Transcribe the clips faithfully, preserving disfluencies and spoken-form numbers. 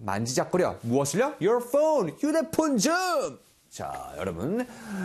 만지작거려. 무엇을요? Your phone, 휴대폰 좀. 자, 여러분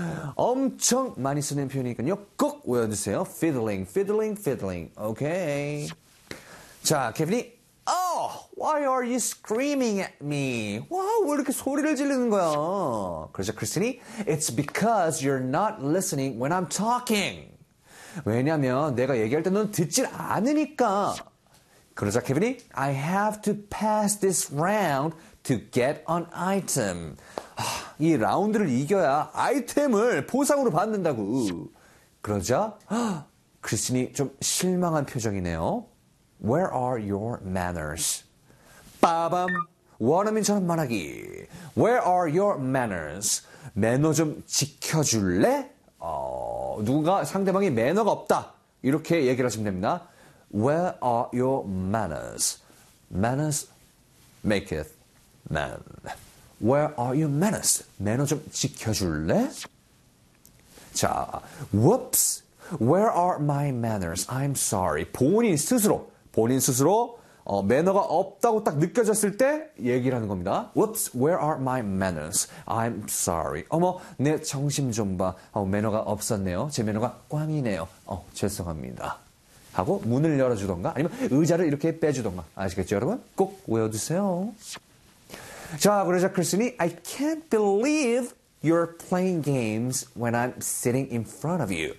엄청 많이 쓰는 표현이니까요. 꼭 외워두세요. Fiddling, fiddling, fiddling. 오케이. 자, 케빈이 Oh, why are you screaming at me? 와, 왜 이렇게 소리를 지르는 거야? 그러자 크리스틴이 It's because you're not listening when I'm talking. 왜냐면 내가 얘기할 때 넌 듣질 않으니까. 그러자 케빈이 I have to pass this round to get an item. 하, 이 라운드를 이겨야 아이템을 보상으로 받는다고. 그러자 하, 크리스틴이 좀 실망한 표정이네요. Where are your manners? 빠밤. 원어민처럼 말하기. Where are your manners? 매너 좀 지켜줄래? 어, 누군가 상대방이 매너가 없다. 이렇게 얘기를 하시면 됩니다. Where are your manners? Manners maketh man. Where are your manners? 매너 좀 지켜줄래? 자, whoops. Where are my manners? I'm sorry. 본인 스스로, 본인 스스로 어, 매너가 없다고 딱 느껴졌을 때 얘기를 하는 겁니다. Whoops, where are my manners? I'm sorry. 어머, 내 정신 좀 봐. 어, 매너가 없었네요. 제 매너가 꽝이네요. 어, 죄송합니다. 하고 문을 열어주던가 아니면 의자를 이렇게 빼주던가. 아시겠죠, 여러분? 꼭 외워두세요. 자, 그러자 크리스틴이 I can't believe you're playing games when I'm sitting in front of you.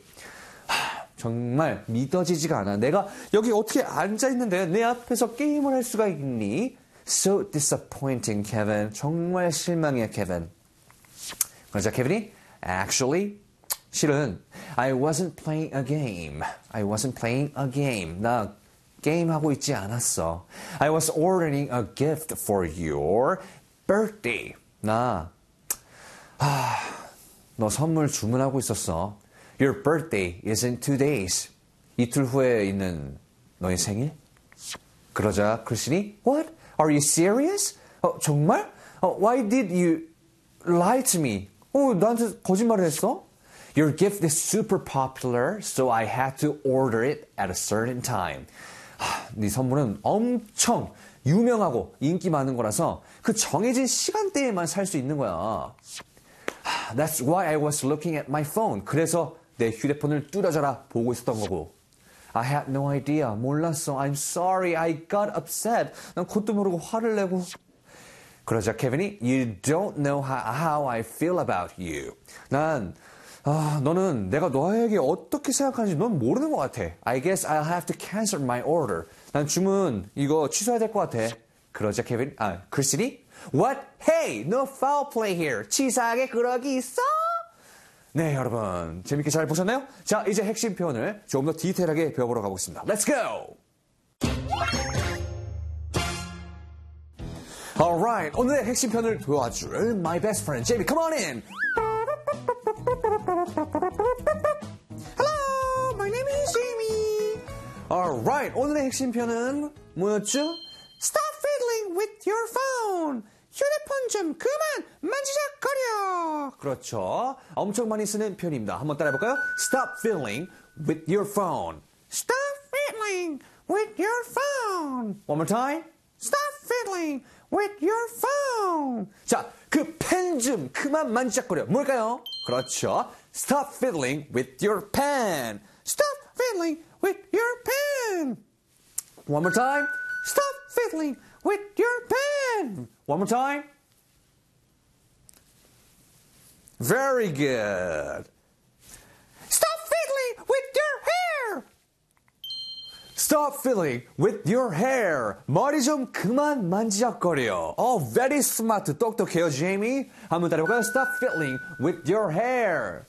정말 믿어지지가 않아. 내가 여기 어떻게 앉아있는데 내 앞에서 게임을 할 수가 있니? So disappointing, Kevin. 정말 실망이야, Kevin. 그러자 케빈이 Actually, 실은 I wasn't playing a game. I wasn't playing a game. 나 게임하고 있지 않았어. I was ordering a gift for your birthday. 나, 아, 너 선물 주문하고 있었어. Your birthday is in two days. 이틀 후에 있는 너의 생일? 그러자 크리스틴이 What? Are you serious? 어, 정말? 어, why did you lie to me? 어, 나한테 거짓말을 했어? Your gift is super popular, so I had to order it at a certain time. 하, 네 선물은 엄청 유명하고 인기 많은 거라서 그 정해진 시간대에만 살 수 있는 거야. That's why I was looking at my phone. 그래서 내 휴대폰을 뚜려져라 보고 있었던 거고. I had no idea. 몰랐어. I'm sorry. I got upset. 난 그것도 모르고 화를 내고. 그러자 케빈이 You don't know how, how I feel about you. 난 아, 너는 내가 너에게 어떻게 생각하는지 넌 모르는 것 같아. I guess I'll have to cancel my order. 난 주문 이거 취소해야 될 것 같아. 그러자 케빈, 아, 크리스틴이 What? Hey, no foul play here. 치사하게 그러기 있어? 네, 여러분 재밌게 잘 보셨나요? 자, 이제 핵심 표현을 조금 더 디테일하게 배워보러 가보겠습니다. Let's go! Alright, 오늘의 핵심 표현을 도와줄 my best friend, Jamie. Come on in! Hello, my name is Jamie. Alright, 오늘의 핵심 표현은 뭐였죠? Stop fiddling with your phone. 휴대폰 좀 그만 만지작거려. 그렇죠. 엄청 많이 쓰는 표현입니다. 한번 따라해볼까요? Stop fiddling with your phone. Stop fiddling with your phone. One more time. Stop fiddling with your phone. 자, 그 펜 좀 그만 만지작거려. 뭘까요? 그렇죠. Stop fiddling with your pen. Stop fiddling with your pen. One more time. Stop fiddling with your pen. One more time. Very good. Stop fiddling with your hair. Stop fiddling with your hair. 머리 좀 그만 만지작거려. Oh, very smart. 똑똑해요, Jamie. 한번 따라해볼까요? Stop fiddling with your hair.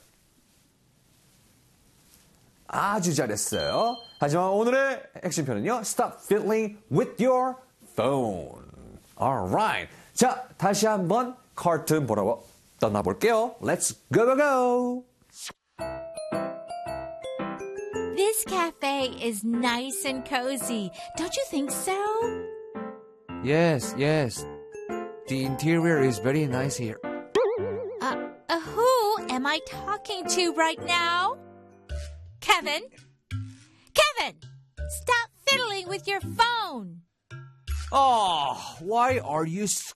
아주 잘했어요. 하지만 오늘의 핵심 표현은요. Stop fiddling with your phone. Alright. 자, 다시 한번 카툰 보러 떠나볼게요. Let's go, go, go. This cafe is nice and cozy. Don't you think so? Yes, yes. The interior is very nice here. Uh, uh, who am I talking to right now? Kevin? Kevin! Stop fiddling with your phone! Oh, why are you